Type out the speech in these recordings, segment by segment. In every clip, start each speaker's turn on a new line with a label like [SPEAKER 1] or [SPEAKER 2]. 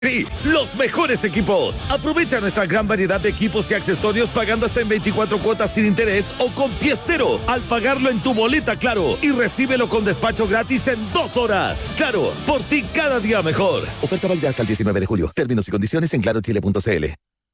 [SPEAKER 1] Sí, los mejores equipos. Aprovecha nuestra gran variedad de equipos y accesorios pagando hasta en 24 cuotas sin interés o con pie cero al pagarlo en tu boleta Claro y recíbelo con despacho gratis en 2 horas. Claro, por ti cada día mejor. Oferta válida hasta el 19 de julio. Términos y condiciones en clarochile.cl.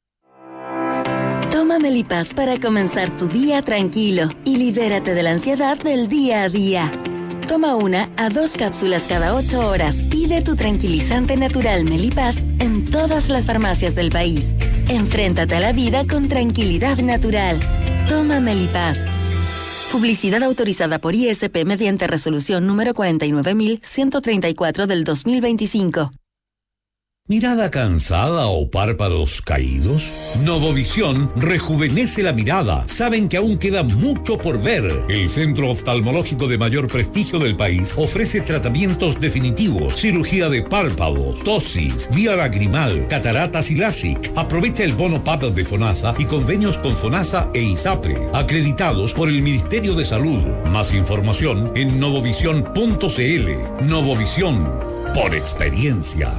[SPEAKER 2] Toma Melipaz para comenzar tu día tranquilo y libérate de la ansiedad del día a día. Toma 1 a 2 cápsulas cada 8 horas. Pide tu tranquilizante natural Melipaz en todas las farmacias del país. Enfréntate a la vida con tranquilidad natural. Toma Melipaz. Publicidad autorizada por ISP mediante resolución número 49134 del 2025.
[SPEAKER 3] ¿Mirada cansada o párpados caídos? Novovisión rejuvenece la mirada. Saben que aún queda mucho por ver. El centro oftalmológico de mayor prestigio del país ofrece tratamientos definitivos, cirugía de párpados, tosis, vía lagrimal, cataratas y LASIK. Aprovecha el bono PAP de FONASA y convenios con FONASA e ISAPRE, acreditados por el Ministerio de Salud. Más información en novovision.cl. Novovisión, por experiencia.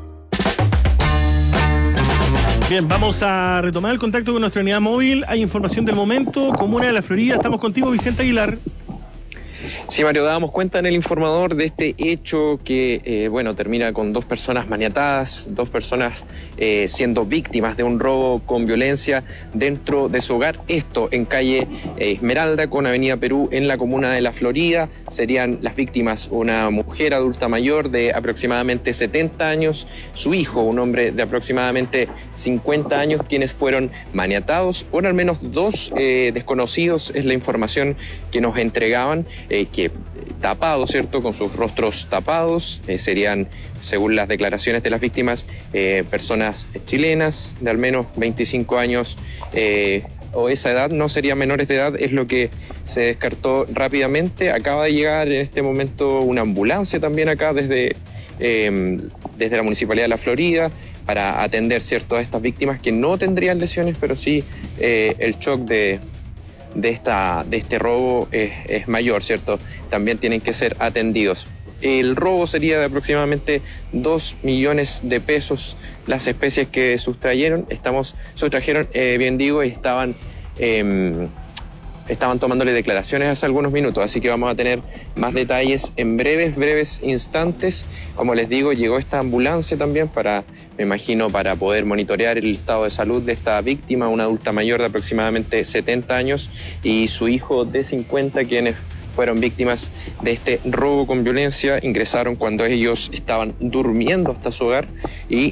[SPEAKER 4] Bien, vamos a retomar el contacto con nuestra unidad móvil. Hay información del momento. Comuna de La Florida. Estamos contigo, Vicente Aguilar.
[SPEAKER 5] Sí, Mario, dábamos cuenta en el informador de este hecho que, termina con 2 personas maniatadas, 2 personas siendo víctimas de un robo con violencia dentro de su hogar. Esto en calle Esmeralda con Avenida Perú en la comuna de La Florida. Serían las víctimas una mujer adulta mayor de aproximadamente 70 años, su hijo, un hombre de aproximadamente 50 años, quienes fueron maniatados por al menos 2 desconocidos, es la información que nos entregaban, que tapados, ¿cierto?, con sus rostros tapados, serían, según las declaraciones de las víctimas, personas chilenas de al menos 25 años o esa edad, no serían menores de edad, es lo que se descartó rápidamente. Acaba de llegar en este momento una ambulancia también acá desde la Municipalidad de La Florida para atender, ¿cierto?, a estas víctimas que no tendrían lesiones, pero sí el shock de este robo es mayor, ¿cierto? También tienen que ser atendidos. El robo sería de aproximadamente 2 millones de pesos. Las especies que sustrajeron, y estaban tomándole declaraciones hace algunos minutos, así que vamos a tener más detalles en breves instantes. Como les digo, llegó esta ambulancia también me imagino, para poder monitorear el estado de salud de esta víctima, una adulta mayor de aproximadamente 70 años y su hijo de 50, quienes fueron víctimas de este robo con violencia. Ingresaron cuando ellos estaban durmiendo hasta su hogar y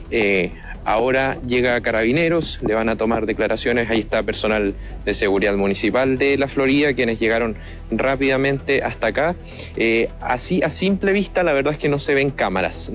[SPEAKER 5] ahora llega Carabineros, le van a tomar declaraciones. Ahí está personal de seguridad municipal de La Florida, quienes llegaron rápidamente hasta acá. Así, a simple vista, la verdad es que no se ven cámaras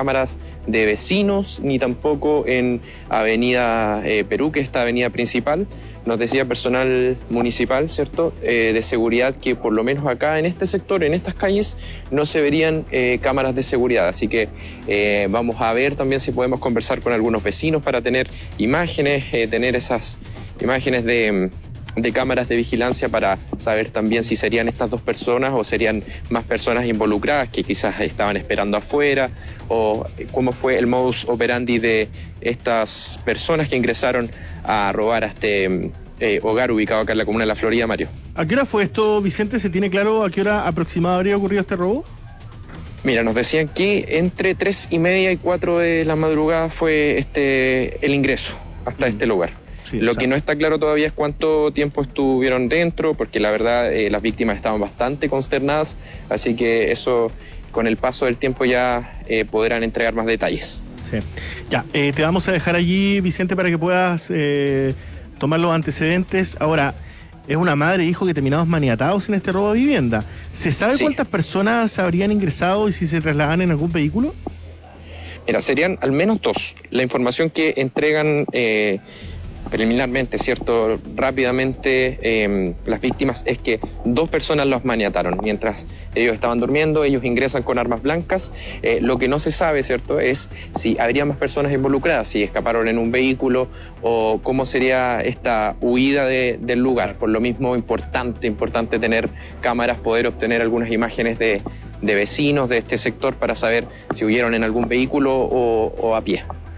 [SPEAKER 5] de vecinos, ni tampoco en Avenida Perú, que es esta avenida principal. Nos decía personal municipal, ¿cierto?, de seguridad, que por lo menos acá en este sector, en estas calles, no se verían cámaras de seguridad. Así que vamos a ver también si podemos conversar con algunos vecinos para tener imágenes, tener esas imágenes de cámaras de vigilancia para saber también si serían estas 2 personas o serían más personas involucradas que quizás estaban esperando afuera, o cómo fue el modus operandi de estas personas que ingresaron a robar a este hogar ubicado acá en la comuna de La Florida, Mario.
[SPEAKER 4] ¿A qué hora fue esto, Vicente? ¿Se tiene claro a qué hora aproximada habría ocurrido este robo?
[SPEAKER 5] Mira, nos decían que entre 3:30 y 4 de la madrugada fue el ingreso hasta este lugar. Sí, lo que no está claro todavía es cuánto tiempo estuvieron dentro, porque la verdad las víctimas estaban bastante consternadas, así que eso con el paso del tiempo ya podrán entregar más detalles.
[SPEAKER 4] Sí. Ya, te vamos a dejar allí, Vicente, para que puedas tomar los antecedentes. Ahora, es una madre e hijo que terminados maniatados en este robo de vivienda. ¿Se sabe cuántas personas habrían ingresado y si se trasladan en algún vehículo?
[SPEAKER 5] Mira, serían al menos 2. La información que entregan preliminarmente, ¿cierto?, rápidamente, las víctimas, es que 2 personas los maniataron. Mientras ellos estaban durmiendo, ellos ingresan con armas blancas. Lo que no se sabe, ¿cierto?, es si habría más personas involucradas, si escaparon en un vehículo o cómo sería esta huida del lugar. Por lo mismo, importante tener cámaras, poder obtener algunas imágenes de vecinos de este sector para saber si huyeron en algún vehículo o a pie.